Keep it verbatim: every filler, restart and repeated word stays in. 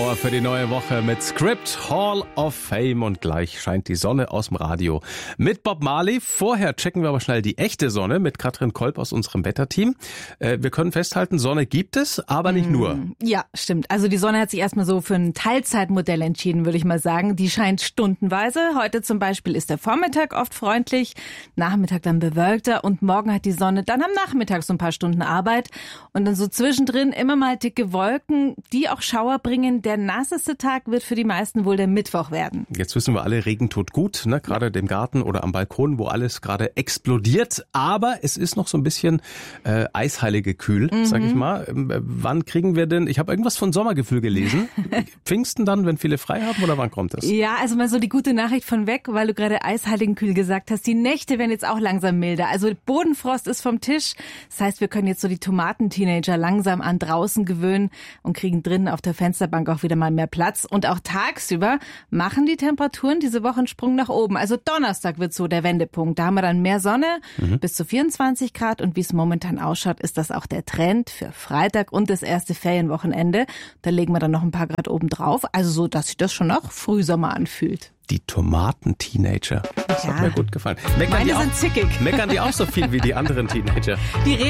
Power für die neue Woche mit Script Hall of Fame und gleich scheint die Sonne aus dem Radio mit Bob Marley. Vorher checken wir aber schnell die echte Sonne mit Katrin Kolb aus unserem Wetterteam. Äh, wir können festhalten, Sonne gibt es, aber nicht nur. Ja, stimmt. Also die Sonne hat sich erstmal so für ein Teilzeitmodell entschieden, würde ich mal sagen. Die scheint stundenweise. Heute zum Beispiel ist der Vormittag oft freundlich, Nachmittag dann bewölkter und morgen hat die Sonne dann am Nachmittag so ein paar Stunden Arbeit und dann so zwischendrin immer mal dicke Wolken, die auch Schauer bringen. Der nasseste Tag wird für die meisten wohl der Mittwoch werden. Jetzt wissen wir alle, Regen tut gut, ne? Gerade im Garten oder am Balkon, wo alles gerade explodiert. Aber es ist noch so ein bisschen äh, eisheilige kühl, mhm. sag ich mal. Ähm, wann kriegen wir denn, ich habe irgendwas von Sommergefühl gelesen. Pfingsten dann, wenn viele frei haben, oder wann kommt das? Ja, also mal so die gute Nachricht von weg, weil du gerade eisheiligen kühl gesagt hast. Die Nächte werden jetzt auch langsam milder. Also Bodenfrost ist vom Tisch. Das heißt, wir können jetzt so die Tomatenteenager langsam an draußen gewöhnen und kriegen drinnen auf der Fensterbank auch wieder mal mehr Platz. Und auch tagsüber machen die Temperaturen diese Woche einen Sprung nach oben. Also Donnerstag wird so der Wendepunkt. Da haben wir dann mehr Sonne, mhm. bis zu vierundzwanzig Grad. Und wie es momentan ausschaut, ist das auch der Trend für Freitag und das erste Ferienwochenende. Da legen wir dann noch ein paar Grad oben drauf. Also so, dass sich das schon noch Frühsommer anfühlt. Die Tomaten-Teenager. Das ja. hat mir gut gefallen. Meckern Meine die sind auch, zickig. Meckern die auch so viel wie die anderen Teenager? Die